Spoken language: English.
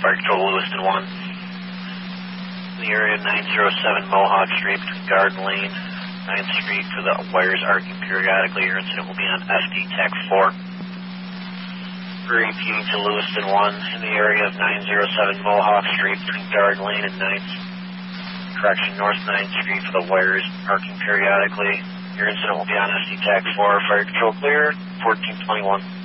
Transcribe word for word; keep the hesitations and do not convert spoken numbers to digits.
Fire Control Lewiston one. In the area of nine oh seven Mohawk Street between Garden Lane, ninth Street for the wires arcing periodically. Your incident will be on F D T E C four. Repeating to Lewiston one in the area of nine oh seven Mohawk Street between Garden Lane and ninth. Correction, North ninth Street for the wires arcing periodically. Your incident will be on F D T E C four. Fire Control clear, fourteen twenty-one.